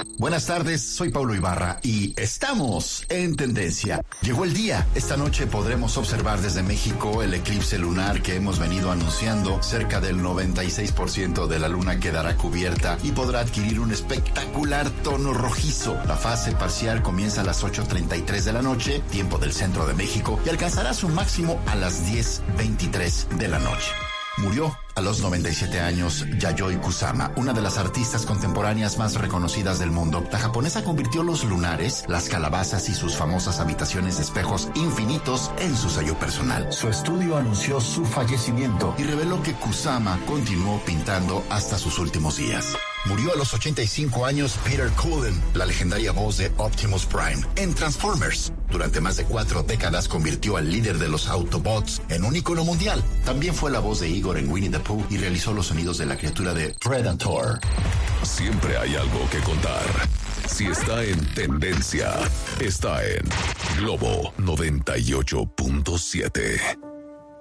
Buenas tardes, soy Paulo Ibarra y estamos en tendencia. Llegó el día. Esta noche podremos observar desde México el eclipse lunar que hemos venido anunciando. Cerca del 96% de la luna quedará cubierta y podrá adquirir un espectacular tono rojizo. La fase parcial comienza a las 8:33 de la noche, tiempo del centro de México, y alcanzará su máximo a las 10:23 de la noche. Murió a los 97 años Yayoi Kusama, una de las artistas contemporáneas más reconocidas del mundo. La japonesa convirtió los lunares, las calabazas y sus famosas habitaciones de espejos infinitos en su sello personal. Su estudio anunció su fallecimiento y reveló que Kusama continuó pintando hasta sus últimos días. Murió a los 85 años Peter Cullen, la legendaria voz de Optimus Prime en Transformers. Durante más de 4 décadas convirtió al líder de los Autobots en un ícono mundial. También fue la voz de Igor en Winnie the Pooh y realizó los sonidos de la criatura de Predator. Siempre hay algo que contar. Si está en tendencia, está en Globo 98.7.